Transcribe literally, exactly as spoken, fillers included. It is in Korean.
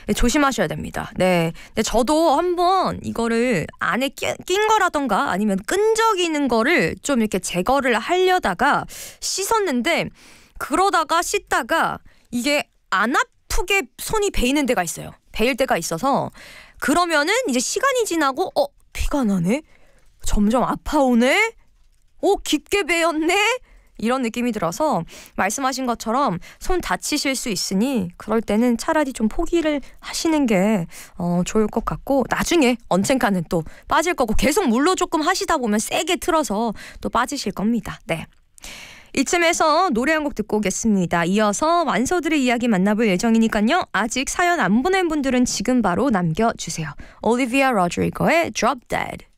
네, 조심하셔야 됩니다. 네. 근데 저도 한번 이거를 안에 끼, 낀 거라던가 아니면 끈적이는 거를 좀 이렇게 제거를 하려다가 씻었는데 그러다가 씻다가 이게 안 아프게 손이 베이는 데가 있어요. 베일 때가 있어서 그러면은 이제 시간이 지나고 어? 피가 나네? 점점 아파오네? 오 깊게 베었네? 이런 느낌이 들어서 말씀하신 것처럼 손 다치실 수 있으니 그럴 때는 차라리 좀 포기를 하시는 게 어, 좋을 것 같고 나중에 언젠가는 또 빠질 거고 계속 물로 조금 하시다 보면 세게 틀어서 또 빠지실 겁니다. 네. 이쯤에서 노래 한 곡 듣고 오겠습니다. 이어서 완소들의 이야기 만나볼 예정이니까요. 아직 사연 안 보낸 분들은 지금 바로 남겨주세요. 올리비아 로드리거의 Drop Dead.